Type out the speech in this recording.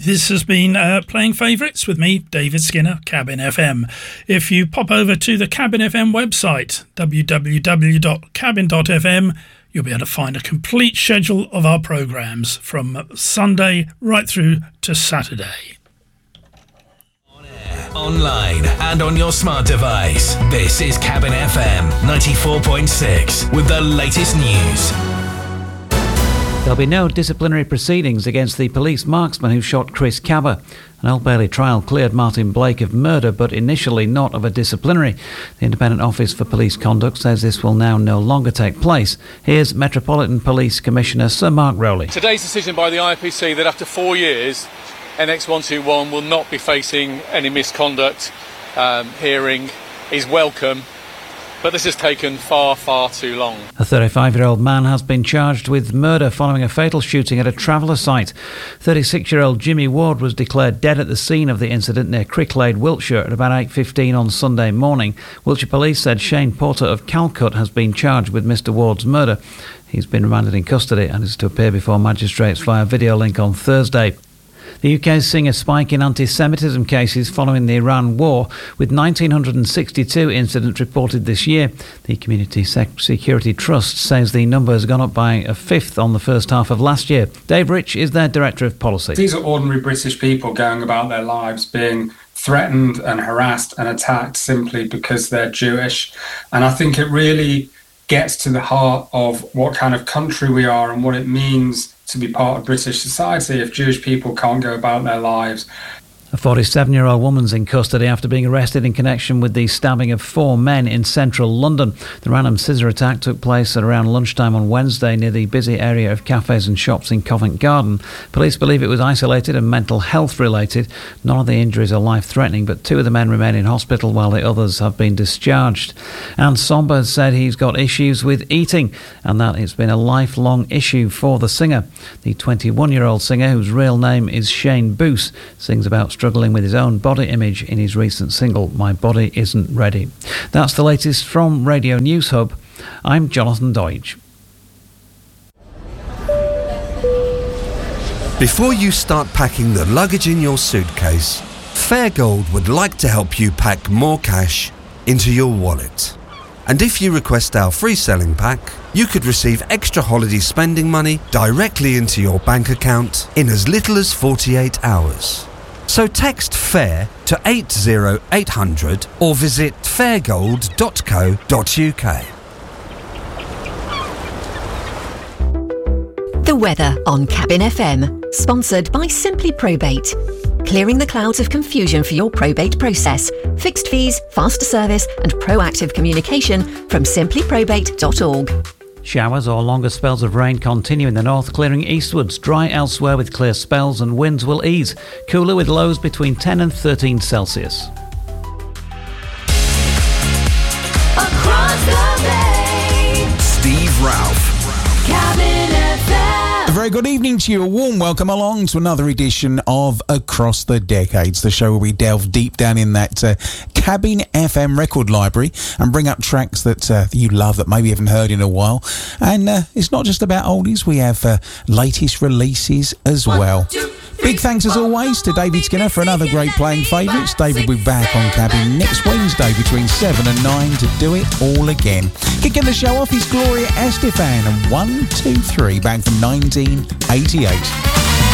This has been Playing Favourites with me, David Skinner, Cabin FM. If you pop over to the Cabin FM website, www.cabin.fm, you'll be able to find a complete schedule of our programmes from Sunday right through to Saturday. On air, online and on your smart device, this is Cabin FM 94.6 with the latest news. There'll be no disciplinary proceedings against the police marksman who shot Chris Cabba. An Old Bailey trial cleared Martin Blake of murder, but initially not of a disciplinary. The Independent Office for Police Conduct says this will now no longer take place. Here's Metropolitan Police Commissioner Sir Mark Rowley. Today's decision by the IPC that after 4 years, NX121 will not be facing any misconduct hearing is welcome. But this has taken far, far too long. A 35-year-old man has been charged with murder following a fatal shooting at a traveller site. 36-year-old Jimmy Ward was declared dead at the scene of the incident near Cricklade, Wiltshire, at about 8:15 on Sunday morning. Wiltshire Police said Shane Porter of Calcut has been charged with Mr Ward's murder. He's been remanded in custody and is to appear before magistrates via video link on Thursday. The UK is seeing a spike in anti-Semitism cases following the Iran war, with 1,962 incidents reported this year. The Community Security Trust says the number has gone up by a fifth on the first half of last year. Dave Rich is their Director of Policy. These are ordinary British people going about their lives being threatened and harassed and attacked simply because they're Jewish. And I think it really gets to the heart of what kind of country we are and what it means to be part of British society if Jewish people can't go about their lives. A 47-year-old woman's in custody after being arrested in connection with the stabbing of 4 men in central London. The random scissor attack took place at around lunchtime on Wednesday near the busy area of cafes and shops in Covent Garden. Police believe it was isolated and mental health related. None of the injuries are life-threatening, but 2 of the men remain in hospital while the others have been discharged. Anne Somber has said he's got issues with eating and that it's been a lifelong issue for the singer. The 21-year-old singer, whose real name is Shane Boose, sings about struggling with his own body image in his recent single, My Body Isn't Ready. That's the latest from Radio News Hub. I'm Jonathan Doidge. Before you start packing the luggage in your suitcase, Fairgold would like to help you pack more cash into your wallet. And if you request our free selling pack, you could receive extra holiday spending money directly into your bank account in as little as 48 hours. So text FAIR to 80800 or visit fairgold.co.uk. The weather on Cabin FM, sponsored by Simply Probate. Clearing the clouds of confusion for your probate process. Fixed fees, faster service and proactive communication from simplyprobate.org. Showers or longer spells of rain continue in the north, clearing eastwards. Dry elsewhere with clear spells and winds will ease. Cooler with lows between 10 and 13 Celsius. Across the bay, Steve Ralph. Cabin FM. A very good evening to you. A warm welcome along to another edition of Across the Decades, the show where we delve deep down in that Cabin FM record library and bring up tracks that you love that maybe you haven't heard in a while. And it's not just about oldies, we have latest releases as well. Big thanks as always to David Skinner for another great Playing Favourites. David will be back on Cabin next Wednesday between 7 and 9 to do it all again. Kicking the show off is Gloria Estefan and 1, 2, 3 back from 1988.